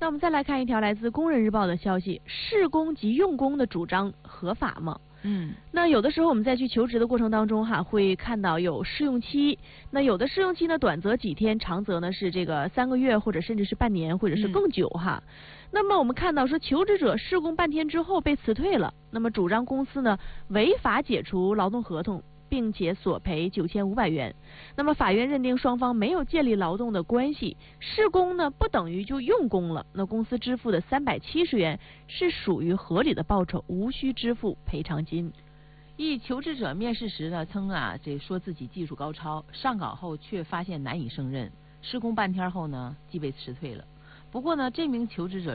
我们再来看一条来自《工人日报》的消息：试工及用工的主张合法吗？那有的时候我们在去求职的过程当中会看到有试用期，那有的试用期呢短则几天，长则呢是这个3个月或者甚至是半年或者是更久那么我们看到说求职者试工半天之后被辞退了，那么主张公司呢违法解除劳动合同，并且索赔9500元。那么法院认定双方没有建立劳动的关系，试工呢不等于就用工了，那公司支付的370元是属于合理的报酬，无需支付赔偿金。 一求职者面试时呢称这说自己技术高超，上岗后却发现难以胜任，施工半天后呢即被辞退了。不过呢这名求职者